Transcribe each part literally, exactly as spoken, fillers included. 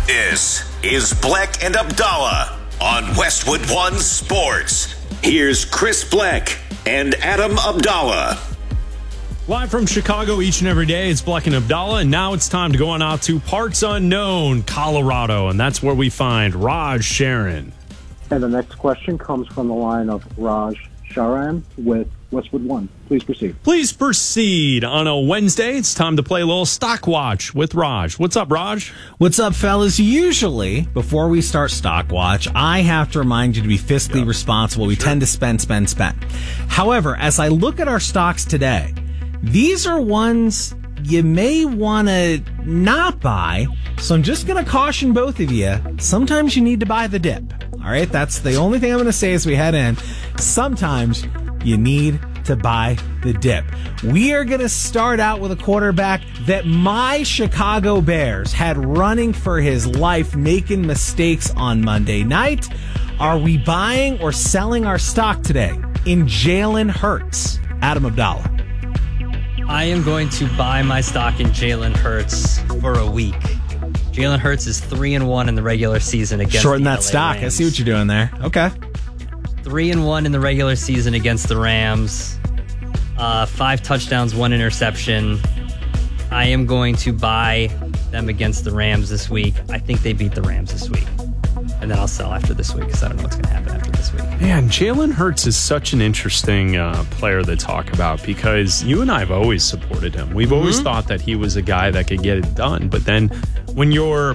This is Bleck and Abdallah on Westwood One Sports. Here's Chris Bleck and Adam Abdallah. Live from Chicago each and every day, it's Bleck and Abdallah, and now it's time to go on out to parts unknown, Colorado, and that's where we find Raj Sharon. And the next question comes from the line of Raj Sharan with Westwood One. Please proceed. Please proceed. On a Wednesday, it's time to play a little Stock Watch with Raj. What's up, Raj? What's up, fellas? Usually, before we start Stock Watch, I have to remind you to be fiscally yeah. responsible. We sure. tend to spend, spend, spend. However, as I look at our stocks today, these are ones you may want to not buy. So I'm just going to caution both of you. Sometimes you need to buy the dip. All right, that's the only thing I'm going to say as we head in. Sometimes you need to buy the dip. We are going to start out with a quarterback that my Chicago Bears had running for his life, making mistakes on Monday night. Are we buying or selling our stock today in Jalen Hurts? Adam Abdallah. I am going to buy my stock in Jalen Hurts for a week. Jalen Hurts is three and one in the regular season against Shorten the that L A stock. Rams. I see what you're doing there. Okay. Three and one in the regular season against the Rams. Uh, five touchdowns, one interception. I am going to buy them against the Rams this week. I think they beat the Rams this week. And then I'll sell after this week because I don't know what's going to happen after this week. Man, Jalen Hurts is such an interesting uh, player to talk about because you and I have always supported him. We've mm-hmm. always thought that he was a guy that could get it done. But then when you're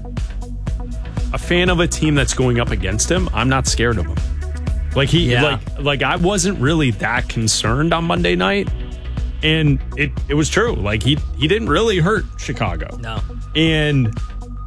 a fan of a team that's going up against him, I'm not scared of him. Like he, yeah. like, like I wasn't really that concerned on Monday night, and it, it was true. Like he, he didn't really hurt Chicago. No, and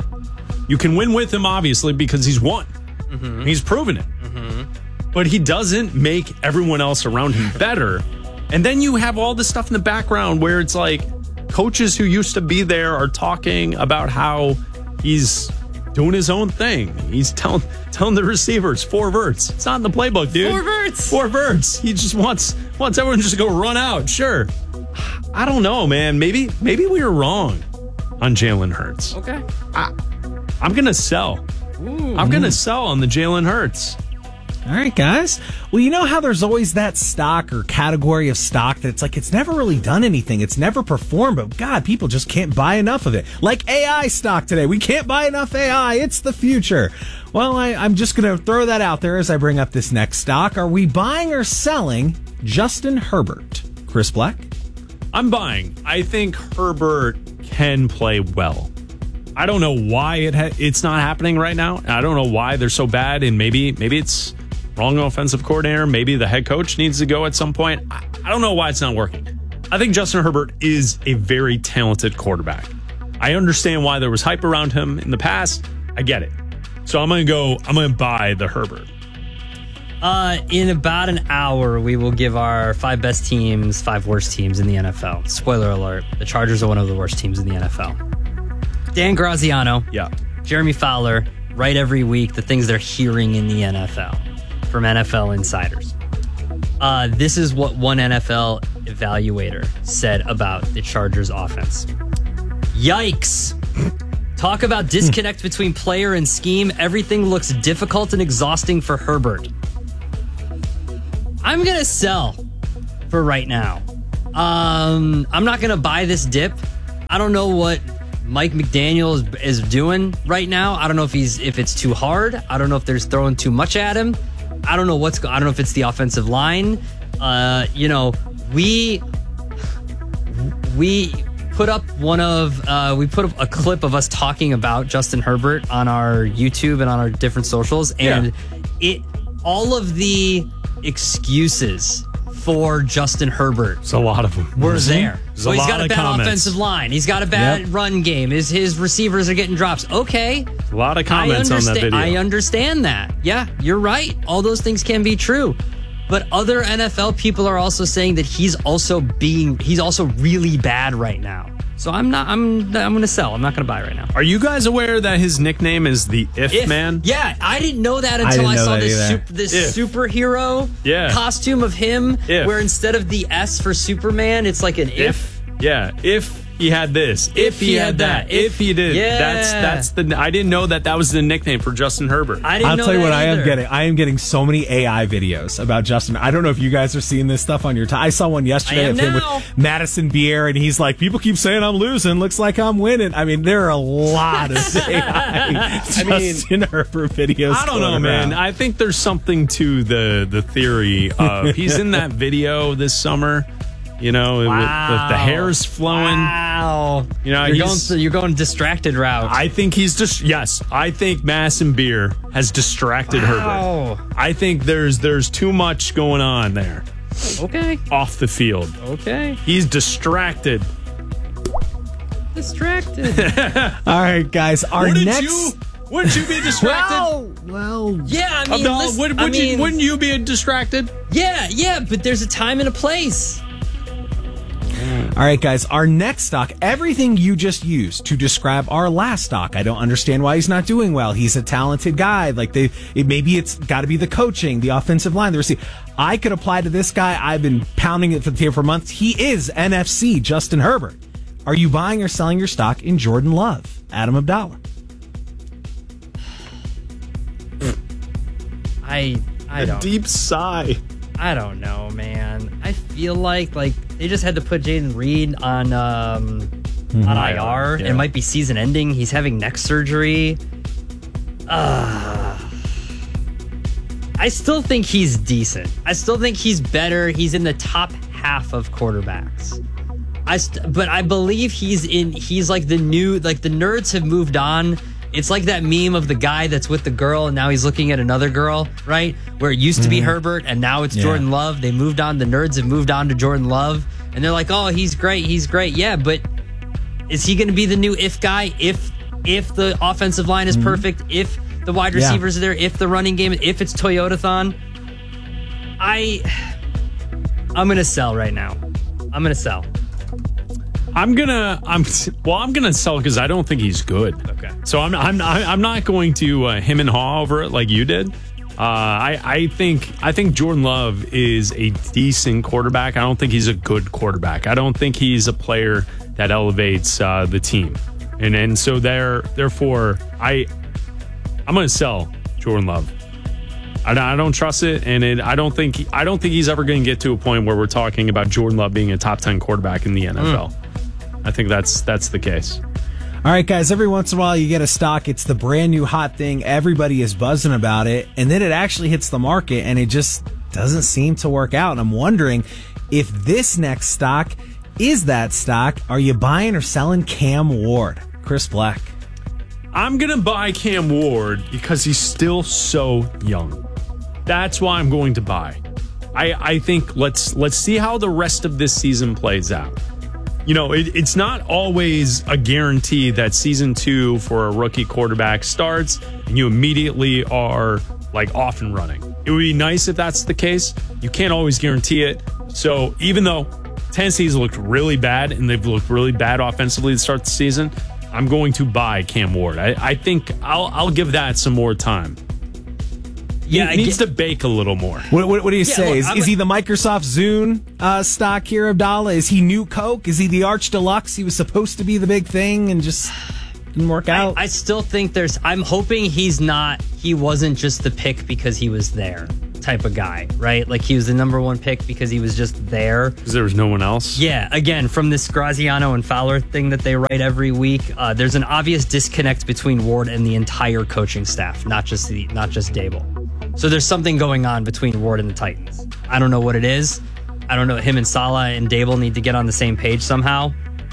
you can win with him obviously because he's won. Mm-hmm. He's proven it, mm-hmm. but he doesn't make everyone else around him better. And then you have all this stuff in the background where it's like coaches who used to be there are talking about how he's doing his own thing. He's telling telling the receivers four verts. It's not in the playbook, dude. Four verts. Four verts. He just wants wants everyone just to go run out. Sure. I don't know, man. Maybe maybe we were wrong on Jalen Hurts. Okay. I, I'm gonna sell. Ooh. I'm gonna sell on the Jalen Hurts. All right, guys. Well, you know how there's always that stock or category of stock that's like it's never really done anything. It's never performed, but God, people just can't buy enough of it. Like A I stock today. We can't buy enough A I. It's the future. Well, I, I'm just going to throw that out there as I bring up this next stock. Are we buying or selling Justin Herbert? Chris Bleck? I'm buying. I think Herbert can play well. I don't know why it ha- it's not happening right now. I don't know why they're so bad, and maybe maybe it's wrong offensive coordinator. Maybe the head coach needs to go at some point. I, I don't know why it's not working. I think Justin Herbert is a very talented quarterback. I understand why there was hype around him in the past. I get it. So I'm going to go, I'm going to buy the Herbert. Uh, in about an hour, we will give our five best teams, five worst teams in the N F L. Spoiler alert, the Chargers are one of the worst teams in the N F L. Dan Graziano, yeah, Jeremy Fowler, write every week the things they're hearing in the N F L from N F L insiders. Uh, this is what one N F L evaluator said about the Chargers offense. Yikes. Talk about disconnect between player and scheme. Everything looks difficult and exhausting for Herbert. I'm going to sell for right now. Um, I'm not going to buy this dip. I don't know what Mike McDaniel is, is doing right now. I don't know if he's if it's too hard. I don't know if there's throwing too much at him. I don't know what's. I don't know if it's the offensive line. Uh, you know, we we put up one of uh, we put up a clip of us talking about Justin Herbert on our YouTube and on our different socials, and yeah. it all of the excuses for Justin Herbert. It's a lot of them. We're there. There's so a he's lot got a of bad comments. offensive line. He's got a bad Yep. run game. His his receivers are getting drops. Okay. A lot of comments on that video. I understand that. Yeah, you're right. All those things can be true. But other N F L people are also saying that he's also being he's also really bad right now. So I'm not I'm I'm going to sell. I'm not going to buy right now. Are you guys aware that his nickname is the If, If Man? Yeah, I didn't know that until I, I saw this either. super, this If. superhero Yeah. costume of him If. where instead of the S for Superman, it's like an if. If. Yeah. If he had this, if he had that, if he did. Yeah. That's that's the. I didn't know that that was the nickname for Justin Herbert. I didn't I'll know tell you that what I am either. getting. I am getting so many A I videos about Justin. I don't know if you guys are seeing this stuff on your time. I saw one yesterday I am of him now. with Madison Beer, and he's like, people keep saying I'm losing. Looks like I'm winning. I mean, there are a lot of A I Justin Herbert videos. I don't know, going man. around. I think there's something to the the theory of he's in that video this summer. You know, with, with the hairs flowing. Wow. You know, you're going, he's- you're going distracted route. I think he's just yes. I think Madison Beer has distracted Wow. Herbert. I think there's there's too much going on there okay. off the field. Okay. He's distracted. Distracted. All right, guys. Our Wouldn't next. you? Wouldn't you be distracted? well, well, yeah, I mean, Abdallah, listen, would, I would mean you, wouldn't you be distracted? yeah, yeah, but there's a time and a place. All right, guys, our next stock, everything you just used to describe our last stock. I don't understand why he's not doing well. He's a talented guy. Like they, it, maybe it's got to be the coaching, the offensive line, the receiver. I could apply to this guy. I've been pounding it for the table for months. He is N F C Justin Herbert. Are you buying or selling your stock in Jordan Love? Adam Abdallah. I I A don't deep sigh. I don't know, man. I feel like like they just had to put Jaden Reed on um on I R. yeah. It might be season ending. He's having neck surgery. Uh, I still think he's decent. I still think he's better. He's in the top half of quarterbacks. I st- but I believe he's in he's like the new like the nerds have moved on. It's like that meme of the guy that's with the girl and now he's looking at another girl, right? Where it used to be Herbert and now it's Yeah. Jordan Love. They moved on. The nerds have moved on to Jordan Love. And they're like, oh, he's great. He's great. Yeah, but is he going to be the new if guy? If if the offensive line is perfect, if the wide Yeah. receivers are there, if the running game, if it's Toyotathon, I, I'm going to sell right now. I'm going to sell. I'm gonna. I'm well. I'm gonna sell because I don't think he's good. Okay. So I'm. I'm. I'm not going to uh, him and haw over it like you did. Uh, I. I think. I think Jordan Love is a decent quarterback. I don't think he's a good quarterback. I don't think he's a player that elevates uh, the team. And and so there. Therefore, I. I'm gonna sell Jordan Love. I, I don't trust it, and it, I don't think. I don't think he's ever going to get to a point where we're talking about Jordan Love being a top ten quarterback in the N F L. Mm. I think that's that's the case. All right, guys, every once in a while you get a stock. It's the brand new hot thing. Everybody is buzzing about it. And then it actually hits the market and it just doesn't seem to work out. And I'm wondering if this next stock is that stock. Are you buying or selling Cam Ward? Chris Black. I'm going to buy Cam Ward because he's still so young. That's why I'm going to buy. I, I think let's let's see how the rest of this season plays out. You know, it, it's not always a guarantee that season two for a rookie quarterback starts and you immediately are like off and running. It would be nice if that's the case. You can't always guarantee it. So even though Tennessee's looked really bad and they've looked really bad offensively to start the season, I'm going to buy Cam Ward. I, I think I'll I'll give that some more time. Yeah, he I needs get- to bake a little more. What, what, what do you Yeah, say? look, is, I'm is a- he the Microsoft Zune uh, stock here, Abdallah? Is he new Coke? Is he the Arch Deluxe? He was supposed to be the big thing and just didn't work out. I, I still think there's. I'm hoping he's not. He wasn't just the pick because he was there type of guy, right? Like he was the number one pick because he was just there. Because there was no one else. Yeah. Again, from this Graziano and Fowler thing that they write every week, uh, there's an obvious disconnect between Ward and the entire coaching staff, not just the not just Dable. So there's something going on between Ward and the Titans. I don't know what it is. I don't know. Him and Saleh and Dable need to get on the same page somehow.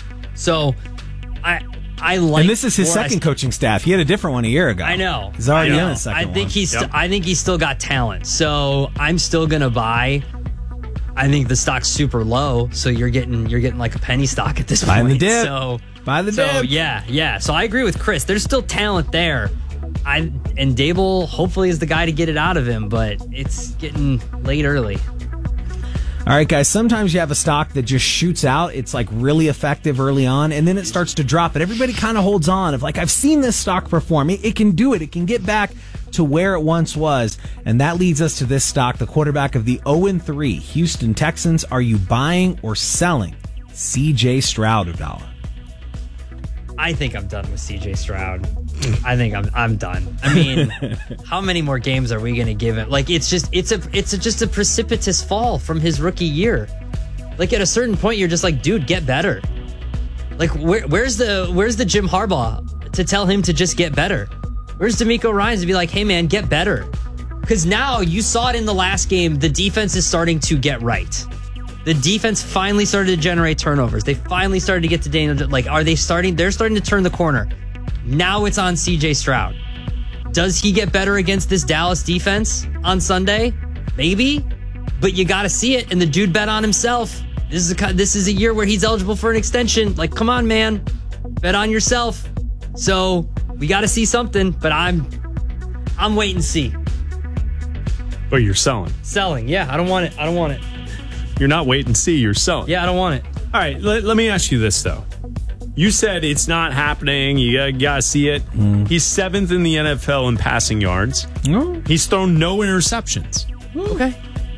So I. I like, and this is his Ward. second I, coaching staff. He had a different one a year ago. I know. He's already I know. in his second I think one. he's. Yep. I think he's still got talent. So I'm still gonna buy. I think the stock's super low, so you're getting you're getting like a penny stock at this Buy point. the dip. So Buy the so dip. yeah, yeah. So I agree with Chris. There's still talent there. I and Dable hopefully is the guy to get it out of him, but it's getting late early. All right, guys, sometimes you have a stock that just shoots out. It's like really effective early on, and then it starts to drop. But everybody kind of holds on of like, I've seen this stock perform. It, it can do it. It can get back to where it once was. And that leads us to this stock, the quarterback of the oh and three Houston Texans. Are you buying or selling C J Stroud, Abdallah? I think I'm done with C J Stroud. I think I'm I'm done. I mean, how many more games are we going to give him? Like, it's just it's a it's a, just a precipitous fall from his rookie year. Like, at a certain point, you're just like, dude, get better. Like, where, where's the where's the Jim Harbaugh to tell him to just get better? Where's DeMeco Ryans to be like, hey man, get better? Because now you saw it in the last game. The defense is starting to get right. The defense finally started to generate turnovers. They finally started to get to Daniel. Like, are they starting? They're starting to turn the corner. Now it's on C J Stroud. Does he get better against this Dallas defense on Sunday? Maybe, but you got to see it. And the dude bet on himself. This is a this is a year where he's eligible for an extension. Like, come on, man, bet on yourself. So we got to see something. But I'm I'm waiting to see. But you're selling. Selling, yeah. I don't want it. I don't want it. You're not wait and see. You're selling. Yeah, I don't want it. All right. Let, let me ask you this though. You said it's not happening. You gotta, gotta see it. Mm. He's seventh in the N F L in passing yards. Mm. He's thrown no interceptions. Okay.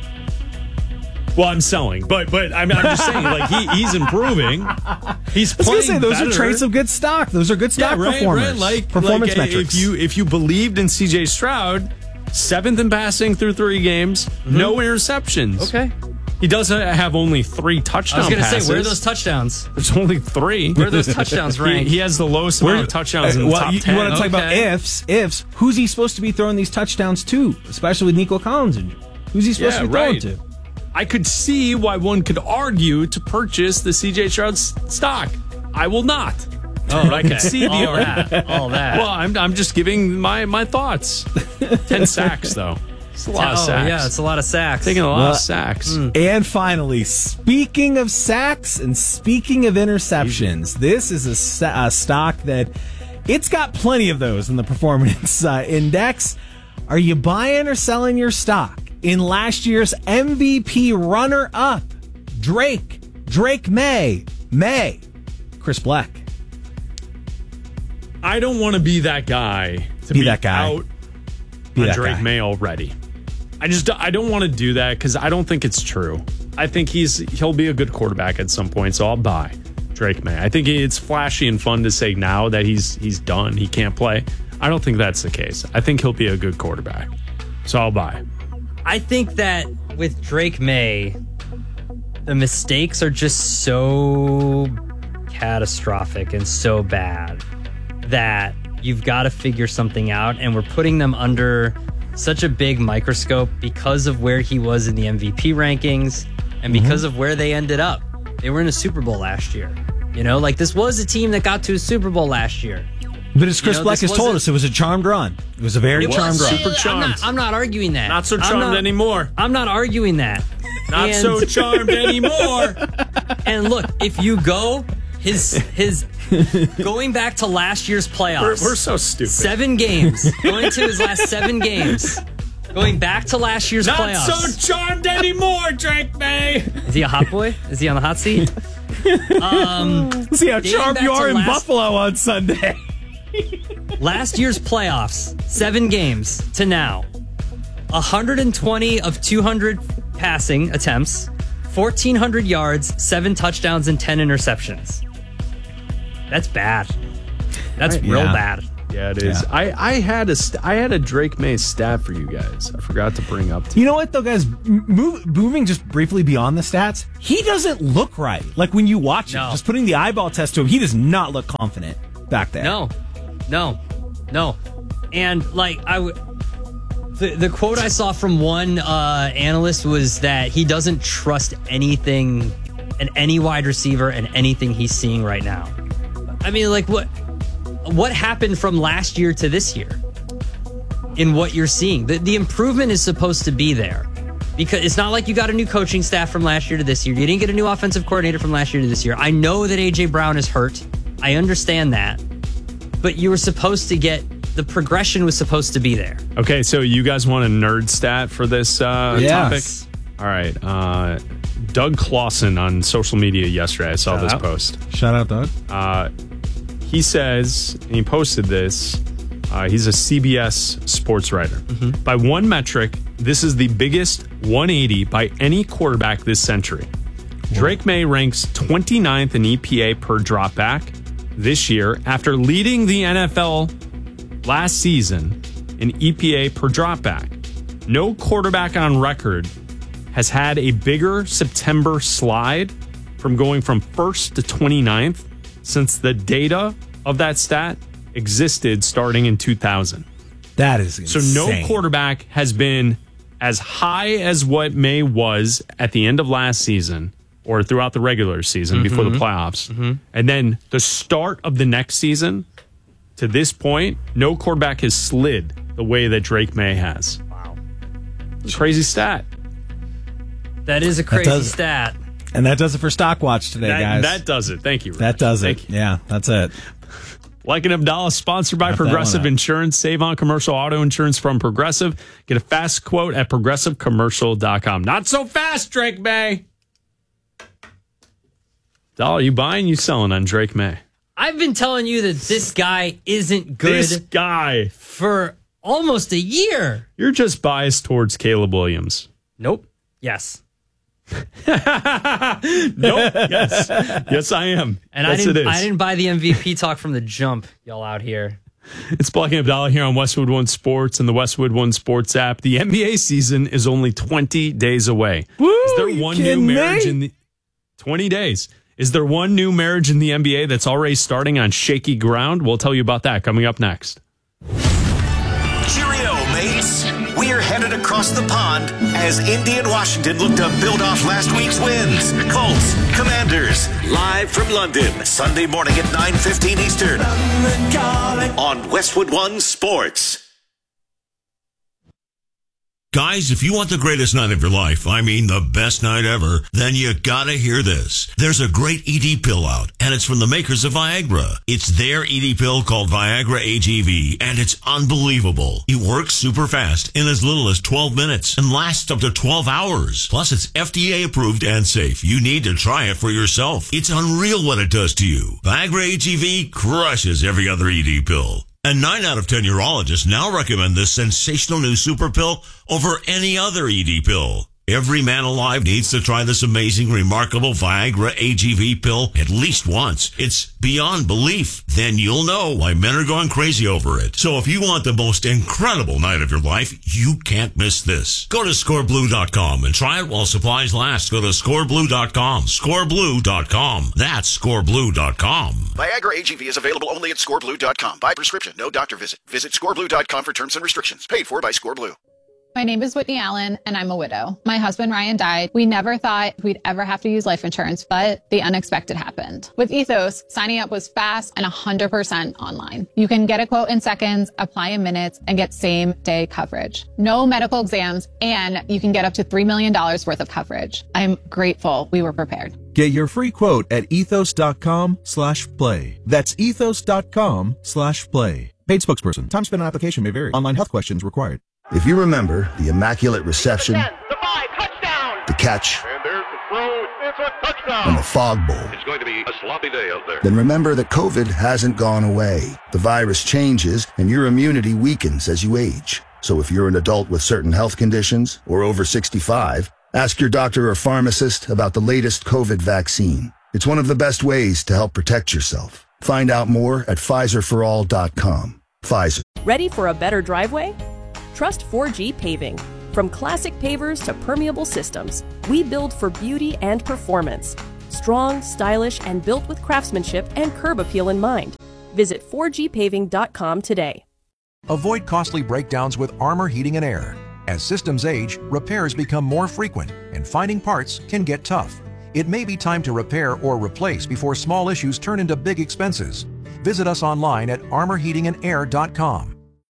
Well, I'm selling, but but I'm, I'm just saying, like he, he's improving. He's playing I was gonna say, those better. are traits of good stock. Those are good stock yeah, right, performers. Right. Like performance like, metrics. If you if you believed in C J Stroud, seventh in passing through three games, mm-hmm. no interceptions. Okay. He does have only three touchdown passes. I was going to say, where are those touchdowns? There's only three. Where are those touchdowns ranked? he, he has the lowest where, amount of touchdowns uh, in the well, top you, ten. You want to talk okay. about ifs? Ifs. Who's he supposed to be throwing these touchdowns to? Especially with Nico Collins injured. Who's he supposed yeah, to be throwing right. to? I could see why one could argue to purchase the C J Stroud stock. I will not. Oh, but I can see the all argument. that. All that. Well, I'm I'm just giving my my thoughts. Ten sacks though. It's a lot of sacks. Oh, yeah, it's a lot of sacks. Taking a lot well, of sacks. Mm. And finally, speaking of sacks and speaking of interceptions, this is a, a stock that it's got plenty of those in the performance uh, index. Are you buying or selling your stock in last year's M V P runner-up? Drake, Drake May, May, Chris Black. I don't want to be that guy to be, be that guy. out be on that Drake guy. May already. I just I don't want to do that because I don't think it's true. I think he's he'll be a good quarterback at some point, so I'll buy Drake May. I think it's flashy and fun to say now that he's he's done, he can't play. I don't think that's the case. I think he'll be a good quarterback, so I'll buy. I think that with Drake May, the mistakes are just so catastrophic and so bad that you've got to figure something out, and we're putting them under such a big microscope because of where he was in the M V P rankings and because mm-hmm. of where they ended up. They were in a Super Bowl last year. You know, like this was a team that got to a Super Bowl last year. But as Chris you know, Black has told us, it was a charmed run. It was a very charmed run. Super charmed. I'm not, I'm not arguing that. Not so charmed not, anymore. I'm not arguing that. Not and, so charmed anymore. And look, if you go, his his going back to last year's playoffs. We're, we're so stupid. Seven games. Going to his last seven games. Going back to last year's Not playoffs. Not so charmed anymore, Drake May. Is he a hot boy? Is he on the hot seat? Um, Let's see how charmed you are in last, Buffalo on Sunday. Last year's playoffs, seven games to now. one hundred twenty of two hundred passing attempts, fourteen hundred yards, seven touchdowns, and ten interceptions. That's bad. That's right, real yeah. bad. Yeah, it is. Yeah. I, I had a st- I had a Drake May stat for you guys. I forgot to bring up. To you know what though, guys? Move, moving just briefly beyond the stats, he doesn't look right. Like when you watch no. it, just putting the eyeball test to him, he does not look confident back there. No, no, no. And like I would. The, the quote I saw from one uh, analyst was that he doesn't trust anything and any wide receiver and anything he's seeing right now. I mean, like what what happened from last year to this year in what you're seeing? The, the improvement is supposed to be there because it's not like you got a new coaching staff from last year to this year. You didn't get a new offensive coordinator from last year to this year. I know that A J Brown is hurt. I understand that. But you were supposed to get the progression was supposed to be there. Okay, so you guys want a nerd stat for this uh, yes. topic? All right. Uh, Doug Clawson on social media yesterday. I saw Shout this out. post. Shout out, Doug. Uh, he says, and he posted this, uh, he's a C B S sports writer. Mm-hmm. By one metric, this is the biggest one eighty by any quarterback this century. Drake May ranks twenty-ninth in E P A per dropback, this year after leading the N F L last season in E P A per dropback. No quarterback on record has had a bigger September slide from going from first to twenty-ninth since the data of that stat existed starting in two thousand. That is insane. So no quarterback has been as high as what May was at the end of last season or throughout the regular season mm-hmm. before the playoffs. Mm-hmm. And then the start of the next season to this point, no quarterback has slid the way that Drake May has. Wow. Crazy stat. That is a crazy does, stat. And that does it for Stockwatch today, that, guys. That does it. Thank you, Rich. That does Thank it. You. Yeah, that's it. Like an Abdallah, sponsored by Progressive Insurance. Save on commercial auto insurance from Progressive. Get a fast quote at progressive commercial dot com. Not so fast, Drake May. Abdallah, you buying, you selling on Drake May? I've been telling you that this guy isn't good. This guy. For almost a year. You're just biased towards Caleb Williams. Nope. Yes. Nope. Yes. Yes, I am. And yes, I didn't it is. I didn't buy the M V P talk from the jump, y'all out here. It's Black and Abdallah here on Westwood One Sports and the Westwood One Sports app. The N B A season is only twenty days away. Woo, is there one new marriage me? in the twenty days? Is there one new marriage in the N B A that's already starting on shaky ground? We'll tell you about that coming up next. Cheerio, mates. We're headed across the pond as Indy and Washington look to build off last week's wins. Colts, Commanders, live from London, Sunday morning at nine fifteen Eastern on Westwood One Sports. Guys, if you want the greatest night of your life, I mean the best night ever, then you gotta hear this. There's a great E D pill out, and it's from the makers of Viagra. It's their E D pill called Viagra A G V, and it's unbelievable. It works super fast in as little as twelve minutes and lasts up to twelve hours. Plus, it's F D A approved and safe. You need to try it for yourself. It's unreal what it does to you. Viagra A G V crushes every other E D pill. And nine out of ten urologists now recommend this sensational new super pill over any other E D pill. Every man alive needs to try this amazing, remarkable Viagra A G V pill at least once. It's beyond belief. Then you'll know why men are going crazy over it. So if you want the most incredible night of your life, you can't miss this. Go to score blue dot com and try it while supplies last. Go to score blue dot com. score blue dot com. That's score blue dot com. Viagra A G V is available only at score blue dot com. By prescription, no doctor visit. Visit score blue dot com for terms and restrictions. Paid for by ScoreBlue. My name is Whitney Allen, and I'm a widow. My husband, Ryan, died. We never thought we'd ever have to use life insurance, but the unexpected happened. With Ethos, signing up was fast and one hundred percent online. You can get a quote in seconds, apply in minutes, and get same-day coverage. No medical exams, and you can get up to three million dollars worth of coverage. I'm grateful we were prepared. Get your free quote at ethos dot com slash play. That's ethos dot com slash play. Paid spokesperson. Time spent on application may vary. Online health questions required. If you remember the Immaculate Reception, the, ten, the, five, touchdown. the catch, and there's the throw, it's a touchdown. and the Fog Bowl, it's going to be a sloppy day out there. Then remember that COVID hasn't gone away. The virus changes and your immunity weakens as you age. So if you're an adult with certain health conditions or over sixty-five, ask your doctor or pharmacist about the latest COVID vaccine. It's one of the best ways to help protect yourself. Find out more at Pfizer for all dot com. Pfizer. Ready for a better driveway? Trust four G Paving. From classic pavers to permeable systems, we build for beauty and performance. Strong, stylish, and built with craftsmanship and curb appeal in mind. Visit four G paving dot com today. Avoid costly breakdowns with Armor Heating and Air. As systems age, repairs become more frequent, and finding parts can get tough. It may be time to repair or replace before small issues turn into big expenses. Visit us online at armor heating and air dot com.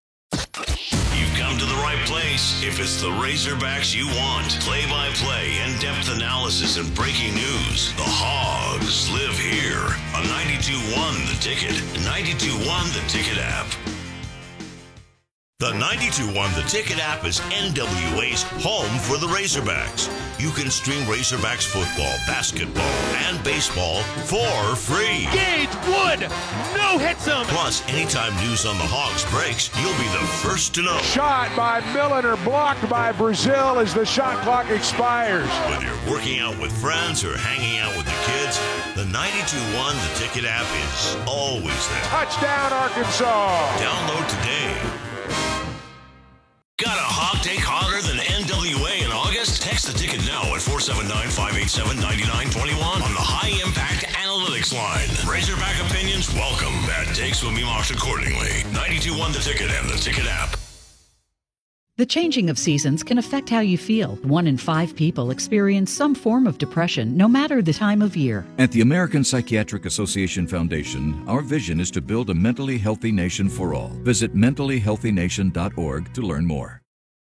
To the right place if it's the Razorbacks you want. Play-by-play, in-depth analysis, and breaking news. The Hogs live here on ninety-two point one The Ticket, ninety-two point one The Ticket app. The ninety-two one The Ticket app is N W A's home for the Razorbacks. You can stream Razorbacks football, basketball, and baseball for free. Gage Wood, no hits him. Plus, anytime news on the Hogs breaks, you'll be the first to know. Shot by Milliner, blocked by Brazil as the shot clock expires. Whether you're working out with friends or hanging out with the kids, the ninety-two one The Ticket app is always there. Touchdown, Arkansas. Download today. Got a hog take hotter than N W A in August? Text the ticket now at four seven nine, five eight seven, nine nine two one on the High Impact Analytics line. Razorback opinions welcome. Bad takes will be marked accordingly. ninety-two one The Ticket and the Ticket app. The changing of seasons can affect how you feel. One in five people experience some form of depression, no matter the time of year. At the American Psychiatric Association Foundation, our vision is to build a mentally healthy nation for all. Visit mentally healthy nation dot org to learn more.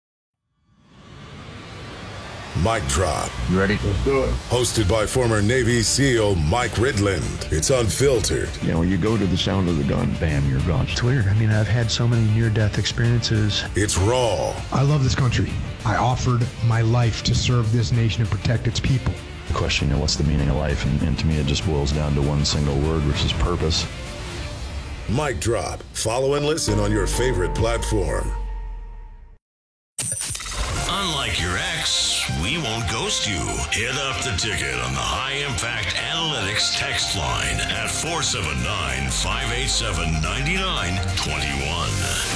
Mic Drop. You ready? Let's do it. Hosted by former Navy SEAL Mike Ridland. It's unfiltered. You know, you go to the sound of the gun, bam, you're gone. It's weird. I mean, I've had so many near-death experiences. It's raw. I love this country. I offered my life to serve this nation and protect its people. The question, you know, what's the meaning of life? And, and to me, it just boils down to one single word, which is purpose. Mic Drop. Follow and listen on your favorite platform. Unlike your ex, we won't ghost you. Hit up the ticket on the High Impact Analytics text line at four seven nine, five eight seven, nine nine two one.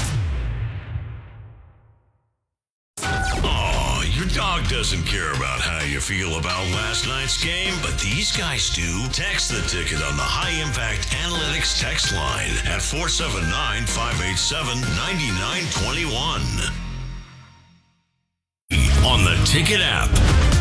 Oh, your dog doesn't care about how you feel about last night's game, but these guys do. Text the ticket on the High Impact Analytics text line at four seven nine, five eight seven, nine nine two one. On the Ticket app.